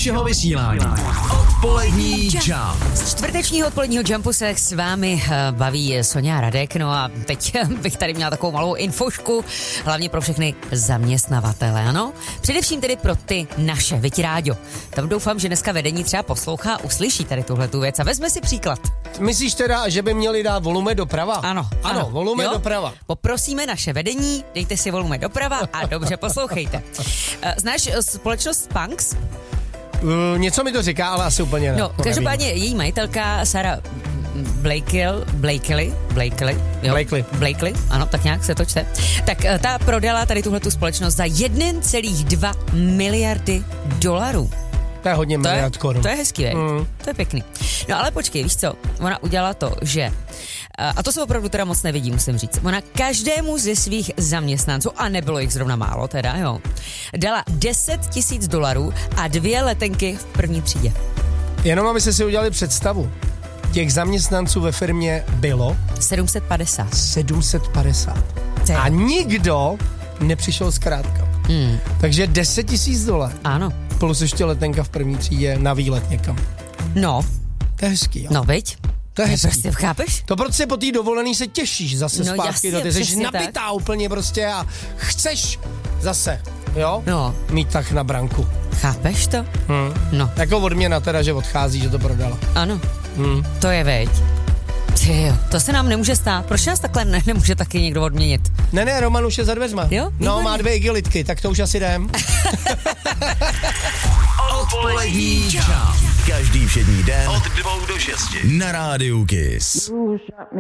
našeho vysílání. Odpolední Jump. Z čtvrtečního odpoledního Jumpu se s vámi baví Soňa a Radek. No a teď bych tady měla takovou malou infošku, hlavně pro všechny zaměstnavatele, ano? Především tedy pro ty naše, viď Ráďo. Tam doufám, že dneska vedení třeba poslouchá, uslyší tady tuhletu věc a vezme si příklad. Myslíš teda, že by měli dát volume doprava? Ano. Volume doprava. Poprosíme naše vedení, dejte si volume doprava a dobře poslouchejte. Znáš společnost Spanx? Něco mi to říká, ale asi úplně ne. No, každopádně její majitelka Sarah Blakely, ano, tak nějak se to čte. Tak ta prodala tady tuhletu společnost za 1,2 miliardy dolarů. To je hodně miliard korun. To je hezký, to je pěkný. No ale počkej, víš co, ona udělala to, že, a to se opravdu teda moc nevidí, musím říct, ona každému ze svých zaměstnanců, a nebylo jich zrovna málo teda, jo, dala $10,000 a 2 letenky v první třídě. Jenom aby si udělali představu. Těch zaměstnanců ve firmě bylo 750. A nikdo nepřišel zkrátka. Takže $10,000. Ano. Plus ještě letenka v první třídě na výlet někam. No. To je hezký, jo. No, viď? To je hezký. Prostě chápeš? To protože po té dovolený se těšíš zase zpátky do ty. Jsi nabitá tak. Úplně prostě a chceš zase, jo? No. Mít tak na branku. Chápeš to? No. Jako odměna teda, že odchází, že to prodala. Ano. To je veď. Tyjo, to se nám nemůže stát. Proč nás takhle nemůže taky někdo odměnit? Ne, Roman už je za dveřma. Jo? No, má 2 igelitky, tak to už asi jdem. Odpolední Jump. Každý všední den od 2 do 6 na rádiu Kiss.